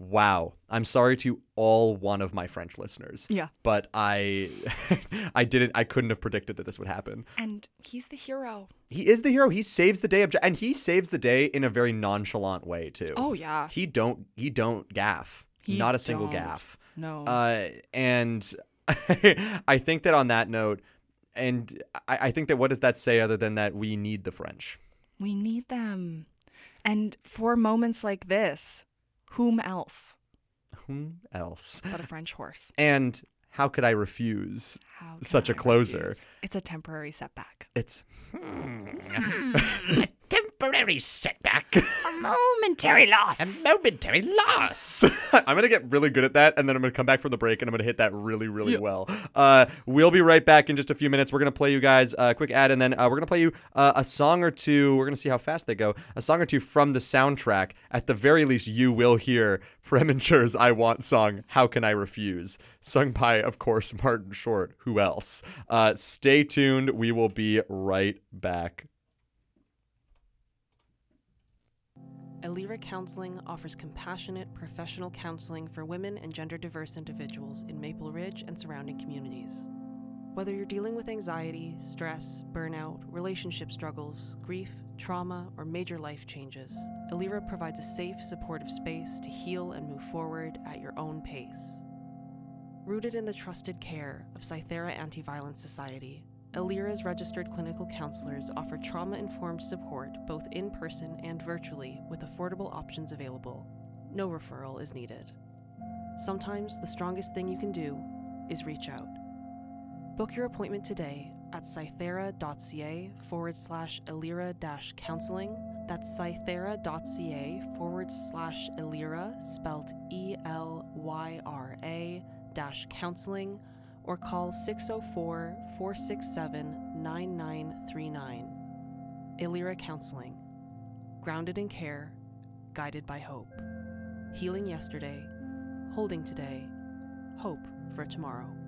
wow, I'm sorry to all one of my French listeners. Yeah. But I couldn't have predicted that this would happen. And he's the hero. He is the hero. He saves the day and he saves the day in a very nonchalant way too. Oh yeah. He don't gaff. Not a single gaff. No. And I think that on that note, and I think that what does that say other than that we need the French? We need them. And for moments like this, whom else? Whom else? But a French horse. And how could I refuse How such a can I closer? refuse? It's a temporary setback. It's a temporary setback. A momentary loss. A momentary loss. I'm going to get really good at that, and then I'm going to come back from the break, and I'm going to hit that really, really well. We'll be right back in just a few minutes. We're going to play you guys a quick ad, and then we're going to play you a song or two. We're going to see how fast they go. A song or two from the soundtrack. At the very least, you will hear Premonture's I Want song, How Can I Refuse? Sung by, of course, Martin Short. Who else? Stay tuned. We will be right back. Elira Counseling offers compassionate, professional counseling for women and gender-diverse individuals in Maple Ridge and surrounding communities. Whether you're dealing with anxiety, stress, burnout, relationship struggles, grief, trauma, or major life changes, Elira provides a safe, supportive space to heal and move forward at your own pace. Rooted in the trusted care of Cythera Anti-Violence Society, Elira's registered clinical counselors offer trauma-informed support both in person and virtually with affordable options available. No referral is needed. Sometimes the strongest thing you can do is reach out. Book your appointment today at cythera.ca/Elira-counseling. That's cythera.ca/Elira, spelled ELYRA-counseling, or call 604-467-9939. Elira Counseling. Grounded in care, guided by hope. Healing yesterday, holding today, hope for tomorrow.